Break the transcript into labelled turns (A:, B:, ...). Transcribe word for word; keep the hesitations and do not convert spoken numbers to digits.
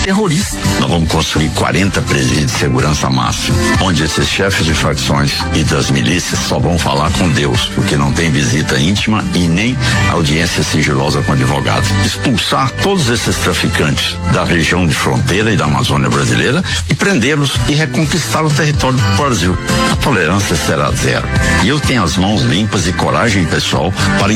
A: terrorista.
B: Nós vamos construir quarenta presídios de segurança máxima, onde esses chefes de facções e das milícias só vão falar com Deus, porque não tem visita íntima e nem audiência sigilosa com advogado. Expulsar todos esses traficantes da região de fronteira e da Amazônia brasileira e prendê-los e reconquistar o território do Brasil. A tolerância será zero. E eu tenho as mãos limpas e coragem pessoal para